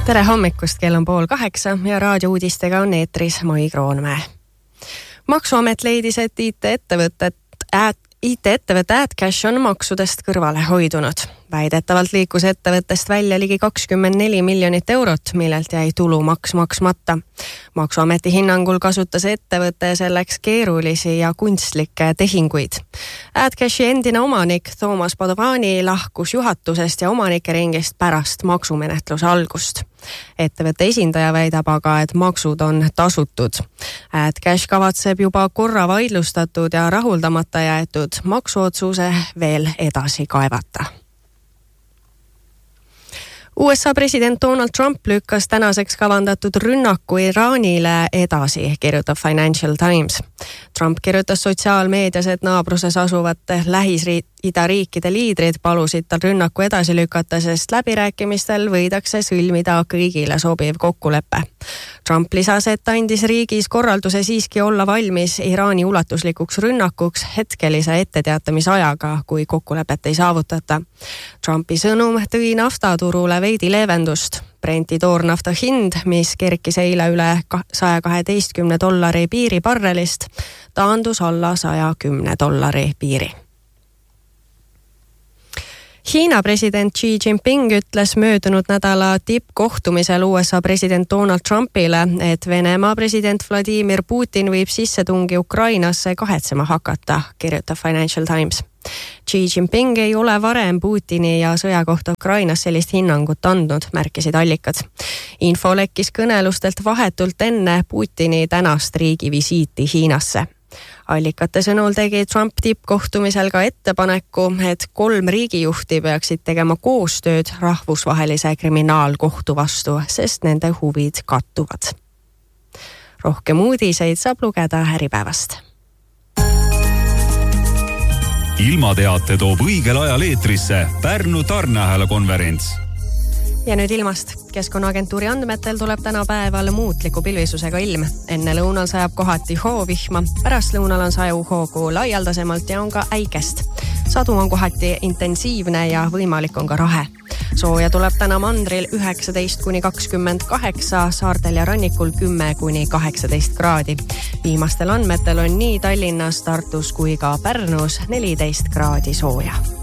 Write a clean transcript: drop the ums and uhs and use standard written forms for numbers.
Tere hommikust, kell on 7:30 ja raadiouudistega on eetris Mai Kroonmäe. Maksuamet leidis, et IT-ettevõte AdCash on maksudest kõrvale hoidunud. Väidetavalt liikus ettevõttest välja ligi 24 miljonit eurot, millelt jäi tulumaks maksmata. Maksuameti hinnangul kasutas ettevõte selleks keerulisi ja kunstlikke tehinguid. AdCashi endine omanik Toomas Padovani lahkus juhatusest ja omanike ringist pärast maksumenetluse algust. Ettevõtte esindaja väidab aga, et maksud on tasutud. AdCash kavatseb juba korra vaidlustatud ja rahuldamata jäetud maksuotsuse veel edasi kaevata. USA president Donald Trump lükkas tänaseks kavandatud rünnaku Iraanile edasi, kirjutab Financial Times. Trump kirjutas sotsiaalmeedias, et naabruses asuvate Lähis-Ida riikide liidrid palusid tal rünnaku edasi lükata, sest läbirääkimistel võidakse sõlmida kõigile sobiv kokkulepe. Trump lisas, et andis riigis korralduse siiski olla valmis Iraani ulatuslikuks rünnakuks hetkelise etteteatamisajaga, kui kokkulepet ei saavutata. Trumpi sõnum tõi naftaturule veidi leevendust. Brenti toornafta hind, mis kerkis eile üle $112 piiri barrelist, taandus alla $110 piiri. Hiina president Xi Jinping ütles möödunud nädala tippkohtumisel USA president Donald Trumpile, et Venemaa president Vladimir Putin võib sissetungi Ukrainasse kahetsema hakata, kirjutab Financial Times. Xi Jinping ei ole varem Putini ja sõja kohta Ukrainas sellist hinnangut andnud, märkisid allikad. Info lekkis kõnelustelt vahetult enne Putini tänast riigivisiiti Hiinasse. Allikate sõnul tegi Trump tippkohtumisel ka ettepaneku, et 3 riigijuhti peaksid tegema koostööd rahvusvahelise kriminaalkohtu vastu, sest nende huvid kattuvad. Rohkem uudiseid saab lugeda Äripäevast. Ilmateate toob õigel ajal eetrisse Pärnu tarneahela konverents. Ja nüüd ilmast. Keskkonnaagentuuri andmetel tuleb täna päeval muutliku pilvisusega ilm. Enne lõunal sajab kohati hoovihma, pärast lõunal on saju hoogu laialdasemalt ja on ka äikest. Sadu on kohati intensiivne ja võimalik on ka rahe. Sooja tuleb täna mandril 19–28, saartel ja rannikul 10–18 kraadi. Viimastel andmetel on nii Tallinnas, Tartus kui ka Pärnus 14 kraadi sooja.